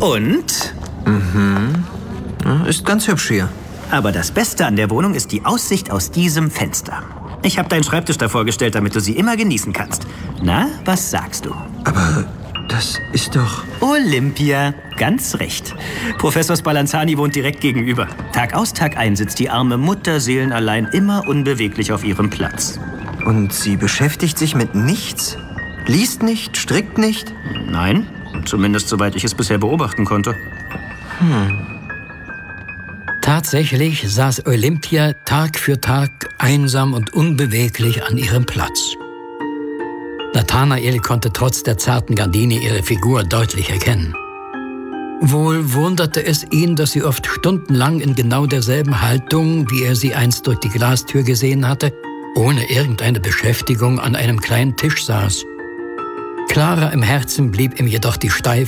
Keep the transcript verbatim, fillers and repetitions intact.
Und? Mhm. Ja, ist ganz hübsch hier. Aber das Beste an der Wohnung ist die Aussicht aus diesem Fenster. Ich habe deinen Schreibtisch davor gestellt, damit du sie immer genießen kannst. Na, was sagst du? Aber das ist doch... Olympia, ganz recht. Professor Spallanzani wohnt direkt gegenüber. Tag aus, Tag ein sitzt die arme Mutter seelenallein immer unbeweglich auf ihrem Platz. Und sie beschäftigt sich mit nichts? Liest nicht, strickt nicht? Nein, zumindest soweit ich es bisher beobachten konnte. Hm. Tatsächlich saß Olympia Tag für Tag einsam und unbeweglich an ihrem Platz. Nathanael konnte trotz der zarten Gardine ihre Figur deutlich erkennen. Wohl wunderte es ihn, dass sie oft stundenlang in genau derselben Haltung, wie er sie einst durch die Glastür gesehen hatte, ohne irgendeine Beschäftigung an einem kleinen Tisch saß. Klarer im Herzen blieb ihm jedoch die steife